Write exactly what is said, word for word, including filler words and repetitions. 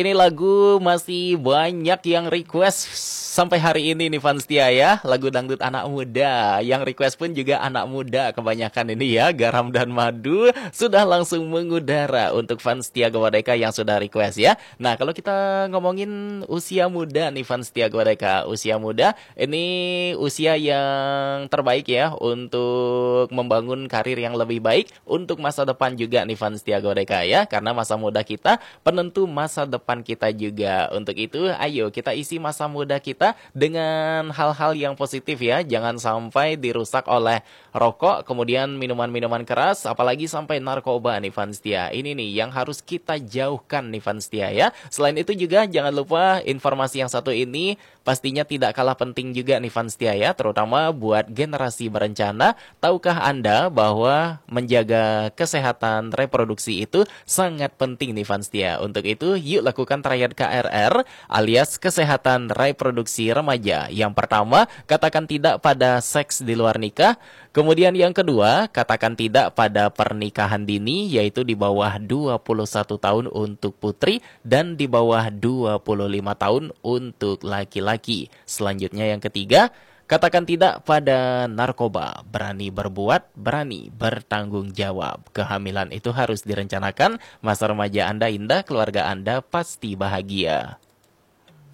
Ini lagu masih banyak yang request sampai hari ini nih fans setia ya. Lagu dangdut anak muda. Yang request pun juga anak muda kebanyakan ini ya. Garam dan Madu sudah langsung mengudara untuk fans setia Gawadeka yang sudah request ya. Nah kalau kita ngomongin usia muda nih fans setia Gawadeka. Usia muda ini usia yang terbaik ya untuk membangun karir yang lebih baik. Untuk masa depan juga nih fans setia Gawadeka ya. Karena masa muda kita penentu masa depan kita juga. Untuk itu, ayo kita isi masa muda kita dengan hal-hal yang positif ya. Jangan sampai dirusak oleh rokok, kemudian minuman-minuman keras, apalagi sampai narkoba nih fans setia. Ini nih yang harus kita jauhkan nih fans setia ya. Selain itu juga jangan lupa informasi yang satu ini pastinya tidak kalah penting juga nih fans setia ya, terutama buat generasi berencana. Tahukah Anda bahwa menjaga kesehatan reproduksi itu sangat penting nih fans setia. Untuk itu, yuk lakukan triad K R R alias kesehatan reproduksi remaja. Yang pertama, katakan tidak pada seks di luar nikah. Kemudian yang kedua, katakan tidak pada pernikahan dini, yaitu di bawah dua puluh satu tahun untuk putri dan di bawah dua puluh lima tahun untuk laki-laki. Selanjutnya yang ketiga, katakan tidak pada narkoba. Berani berbuat, berani bertanggung jawab. Kehamilan itu harus direncanakan. Masa remaja Anda indah, keluarga Anda pasti bahagia.